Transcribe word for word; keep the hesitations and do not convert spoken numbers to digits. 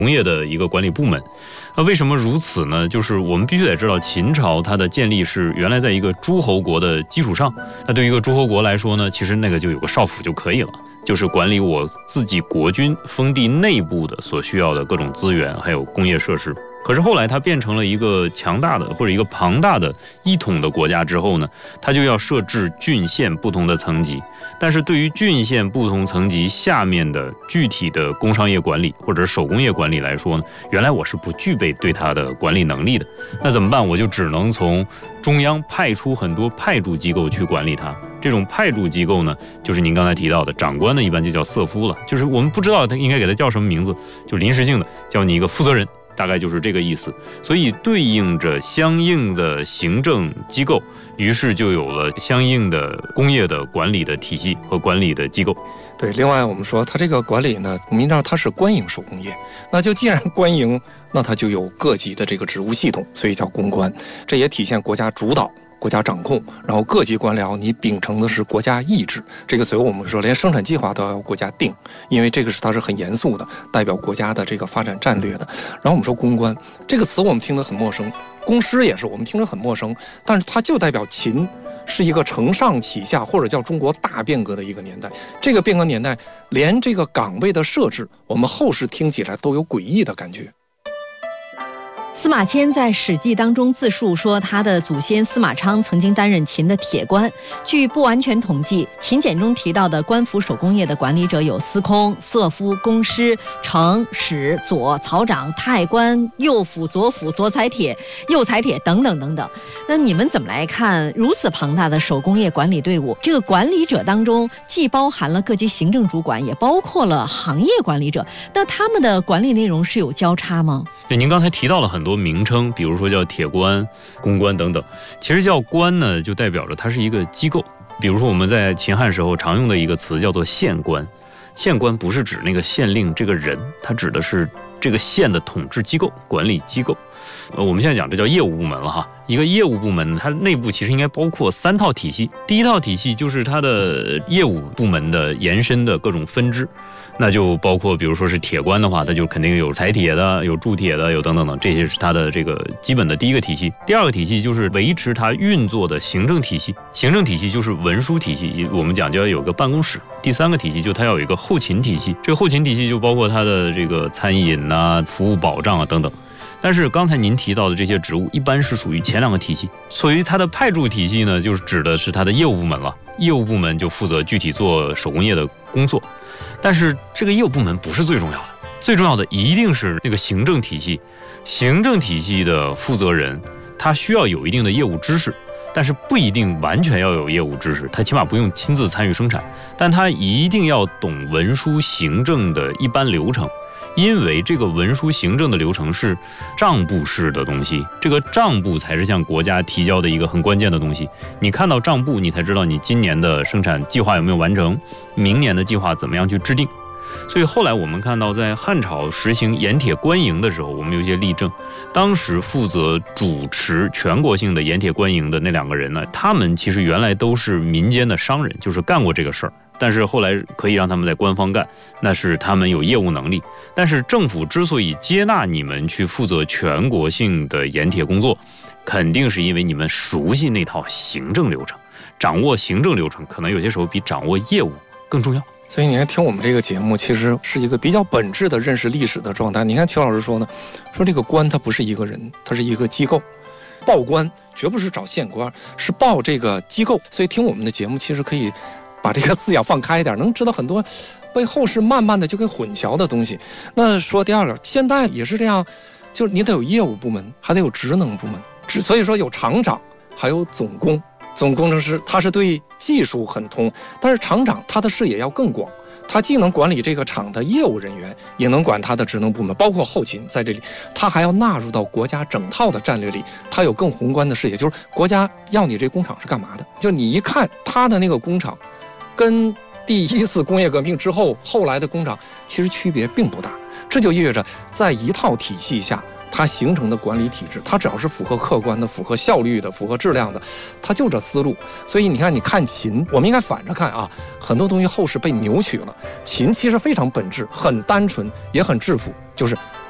工业的一个管理部门。那为什么如此呢？就是我们必须得知道，秦朝它的建立是原来在一个诸侯国的基础上。那对于一个诸侯国来说呢，其实那个就有个少府就可以了，就是管理我自己国君封地内部的所需要的各种资源，还有工业设施。可是后来它变成了一个强大的或者一个庞大的一统的国家之后呢，它就要设置郡县不同的层级。但是对于郡县不同层级下面的具体的工商业管理或者手工业管理来说呢，原来我是不具备对它的管理能力的。那怎么办？我就只能从中央派出很多派驻机构去管理它。这种派驻机构呢，就是您刚才提到的长官呢，一般就叫色夫了，就是我们不知道他应该给他叫什么名字，就临时性的叫你一个负责人，大概就是这个意思。所以对应着相应的行政机构，于是就有了相应的工业的管理的体系和管理的机构。 对，另外我们说它这个管理呢，我们知道它是官营手工业，那就既然官营，那它就有各级的这个职务系统，所以叫公官。这也体现国家主导、国家掌控，然后各级官僚你秉承的是国家意志。这个所以我们说连生产计划都要国家定，因为这个是它是很严肃的，代表国家的这个发展战略的。然后我们说公官这个词我们听得很陌生，公师也是我们听着很陌生，但是它就代表秦是一个承上启下或者叫中国大变革的一个年代。这个变革年代连这个岗位的设置，我们后世听起来都有诡异的感觉。 司马迁在《史记》当中自述说，他的祖先司马昌曾经担任秦的铁官。据不完全统计，秦简中提到的官府手工业的管理者有司空、色夫、工师、程、史、左、曹长、太官、右辅、左辅、左采铁、右采铁等等等等。那你们怎么来看如此庞大的手工业管理队伍？这个管理者当中既包含了各级行政主管，也包括了行业管理者，那他们的管理内容是有交叉吗？ 对，您刚才提到了很多名称，比如说叫铁官、公官等等。其实叫官呢，就代表着它是一个机构。比如说我们在秦汉时候常用的一个词叫做县官。县官不是指那个县令这个人，它指的是这个县的统治机构、管理机构。呃，我们现在讲这叫业务部门了哈。一个业务部门，它内部其实应该包括三套体系。第一套体系就是它的业务部门的延伸的各种分支，那就包括比如说是铁官的话，它就肯定有采铁的，有铸铁的，有等等等，这些是它的这个基本的第一个体系。第二个体系就是维持它运作的行政体系，行政体系就是文书体系，我们讲就要有个办公室。第三个体系就它要有一个后勤体系，这个后勤体系就包括它的这个餐饮啊、服务保障啊等等。但是刚才您提到的这些职务一般是属于前两个体系，所以它的派驻体系呢，就是指的是它的业务部门了。业务部门就负责具体做手工业的工作，但是这个业务部门不是最重要的，最重要的一定是那个行政体系。行政体系的负责人，他需要有一定的业务知识，但是不一定完全要有业务知识，他起码不用亲自参与生产，但他一定要懂文书行政的一般流程。因为这个文书行政的流程是账簿式的东西，这个账簿才是向国家提交的一个很关键的东西。你看到账簿，你才知道你今年的生产计划有没有完成，明年的计划怎么样去制定。所以后来我们看到，在汉朝实行盐铁官营的时候，我们有一些例证。当时负责主持全国性的盐铁官营的那两个人呢，他们其实原来都是民间的商人，就是干过这个事儿。但是后来可以让他们在官方干，那是他们有业务能力。但是政府之所以接纳你们去负责全国性的盐铁工作，肯定是因为你们熟悉那套行政流程，掌握行政流程可能有些时候比掌握业务更重要。 所以你看，听我们这个节目，其实是一个比较本质的认识历史的状态。你看，曲老师说呢，说这个官它不是一个人，它是一个机构。报官绝不是找县官，是报这个机构。所以听我们的节目，其实可以把这个思想放开一点，能知道很多被后世慢慢的就给混淆的东西。那说第二个，现在也是这样，就是你得有业务部门，还得有职能部门。所以说有厂长，还有总工。总工程师他是对技术很通，但是厂长他的视野要更广，他既能管理这个厂的业务人员，也能管他的职能部门，包括后勤在这里，他还要纳入到国家整套的战略里，他有更宏观的视野，就是国家要你这工厂是干嘛的，就你一看他的那个工厂跟第一次工业革命之后后来的工厂其实区别并不大，这就意味着在一套体系下它形成的管理体制，它只要是符合客观的、符合效率的、符合质量的，它就这思路。所以你看，你看秦，我们应该反着看啊，很多东西后世被扭曲了。秦其实非常本质，很单纯，也很质朴，就是